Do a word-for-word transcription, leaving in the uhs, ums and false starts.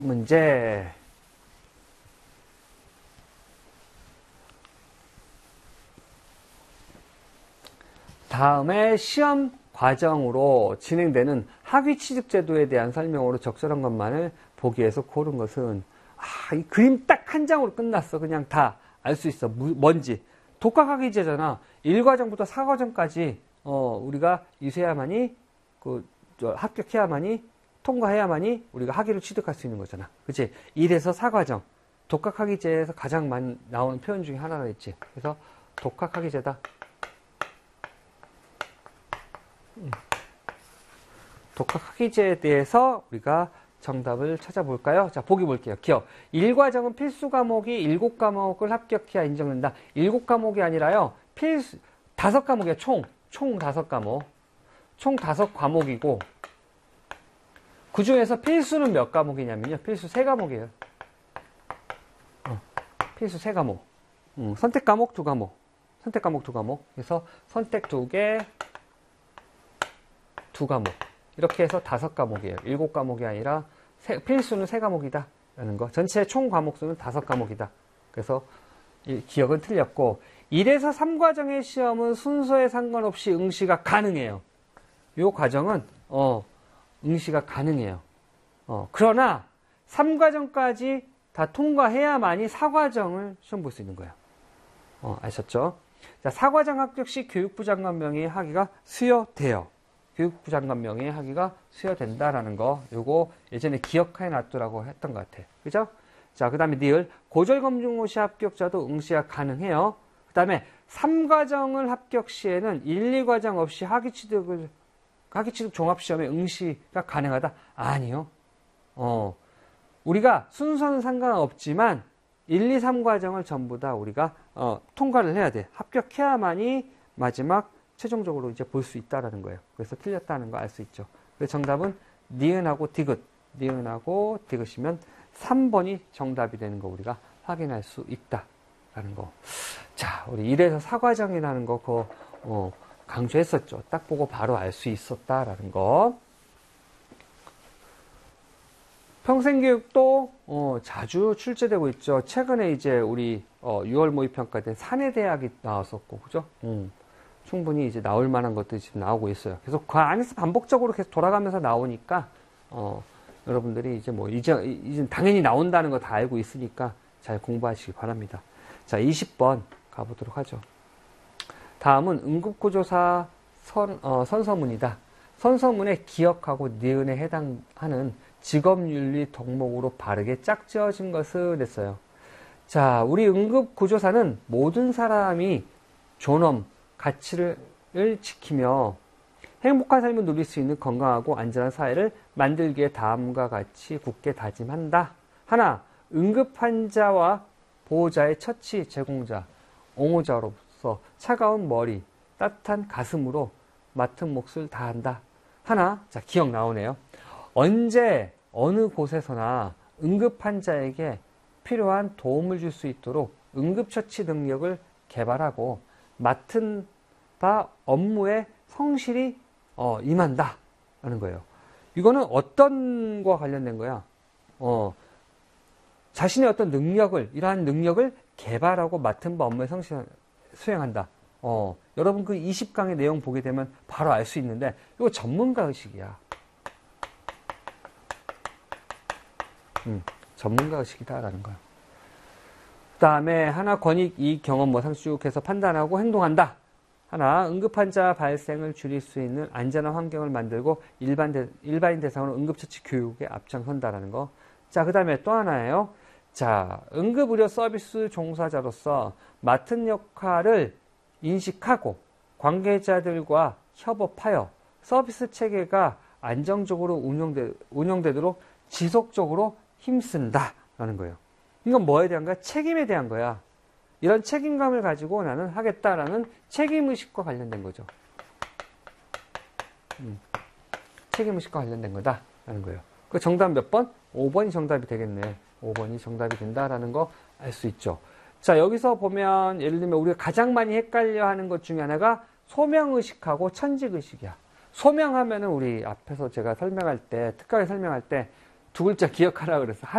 문제. 다음에 시험 과정으로 진행되는 학위 취득 제도에 대한 설명으로 적절한 것만을 보기 위해서 고른 것은, 아, 이 그림 딱 한 장으로 끝났어. 그냥 다 알 수 있어. 뭔지. 독학학위제잖아. 일 과정부터 사 과정까지 어, 우리가 이수해야만이, 그, 저, 합격해야만이, 통과해야만이 우리가 학위를 취득할 수 있는 거잖아. 그치? 일에서 사 과정. 독학학위제에서 가장 많이 나오는 표현 중에 하나가 있지. 그래서 독학학위제다. 독학학위제에 대해서 우리가 정답을 찾아볼까요? 자, 보기 볼게요. 기억. 일 과정은 필수 과목이 일곱 과목을 합격해야 인정된다. 일곱 과목이 아니라요. 필수, 다섯 과목이야, 총. 총 다섯 과목. 총 다섯 과목이고, 그 중에서 필수는 몇 과목이냐면요. 필수 세 과목이에요. 어, 필수 세 과목. 음, 선택 과목 두 과목. 선택 과목 두 과목. 그래서 선택 두 개, 두 과목. 이렇게 해서 다섯 과목이에요. 일곱 과목이 아니라 세, 필수는 세 과목이다. 라는 거. 전체 총 과목 수는 다섯 과목이다. 그래서 이 기억은 틀렸고, 일에서 삼 과정의 시험은 순서에 상관없이 응시가 가능해요. 이 과정은 어, 응시가 가능해요. 어, 그러나 삼 과정까지 다 통과해야만이 사 과정을 시험 볼 수 있는 거예요. 어, 아셨죠? 자, 사 과정 합격 시 교육부 장관 명의의 학위가 수여돼요. 교육부 장관 명의의 학위가 수여된다라는 거, 요거 예전에 기억해 놨더라고 했던 것 같아. 그죠? 자, 그 다음에 니을. 고졸검증고 시 합격자도 응시가 가능해요. 그 다음에 삼 과정을 합격 시에는 일, 이 과정 없이 학위 취득을, 학위 취득 종합시험에 응시가 가능하다? 아니요. 어, 우리가 순서는 상관없지만 일, 이, 삼 과정을 전부 다 우리가 어, 통과를 해야 돼. 합격해야만이 마지막 최종적으로 이제 볼 수 있다라는 거예요. 그래서 틀렸다는 거 알 수 있죠. 그래서 정답은 니은하고 디귿, 니은하고 디귿이면 삼 번이 정답이 되는 거 우리가 확인할 수 있다라는 거. 자, 우리 일에서 사 과정이라는 거 그거 어, 강조했었죠. 딱 보고 바로 알 수 있었다라는 거. 평생교육도 어, 자주 출제되고 있죠. 최근에 이제 우리 어, 유월 모의평가 때 사내대학이 나왔었고, 그죠? 음. 충분히 이제 나올 만한 것들이 지금 나오고 있어요. 그래서 그 안에서 반복적으로 계속 돌아가면서 나오니까, 어, 여러분들이 이제 뭐, 이제, 이제 당연히 나온다는 거 다 알고 있으니까 잘 공부하시기 바랍니다. 자, 이십 번 가보도록 하죠. 다음은 응급구조사 선, 어, 선서문이다. 선서문에 기억하고 니은에 해당하는 직업윤리 덕목으로 바르게 짝지어진 것을 냈어요. 자, 우리 응급구조사는 모든 사람이 존엄, 가치를 지키며 행복한 삶을 누릴 수 있는 건강하고 안전한 사회를 만들기에 다음과 같이 굳게 다짐한다. 하나, 응급 환자와 보호자의 처치 제공자, 옹호자로서 차가운 머리, 따뜻한 가슴으로 맡은 몫을 다한다. 하나, 자, 기억 나오네요. 언제 어느 곳에서나 응급 환자에게 필요한 도움을 줄 수 있도록 응급처치 능력을 개발하고 맡은 바 업무에 성실히 어, 임한다 라는 거예요. 이거는 어떤 거와 관련된 거야? 어, 자신의 어떤 능력을, 이러한 능력을 개발하고 맡은 바 업무에 성실히 수행한다. 어, 여러분 그 이십 강의 내용 보게 되면 바로 알 수 있는데 이거 전문가 의식이야. 음, 전문가 의식이다라는 거야. 그 다음에 하나, 권익, 이익, 경험, 뭐 상수해서 판단하고 행동한다. 하나, 응급환자 발생을 줄일 수 있는 안전한 환경을 만들고 일반 대, 일반인 대상으로 응급처치 교육에 앞장선다라는 거. 자, 그 다음에 또 하나예요. 자, 응급의료 서비스 종사자로서 맡은 역할을 인식하고 관계자들과 협업하여 서비스 체계가 안정적으로 운영되, 운영되도록 지속적으로 힘쓴다라는 거예요. 이건 뭐에 대한 거야? 책임에 대한 거야. 이런 책임감을 가지고 나는 하겠다라는 책임의식과 관련된 거죠. 음, 책임의식과 관련된 거다라는 거예요. 그 정답 몇 번? 오 번이 정답이 되겠네. 오 번이 정답이 된다라는 거 알 수 있죠. 자, 여기서 보면 예를 들면 우리가 가장 많이 헷갈려 하는 것 중에 하나가 소명의식하고 천직의식이야. 소명하면은 우리 앞에서 제가 설명할 때, 특강에 설명할 때 두 글자 기억하라 그래서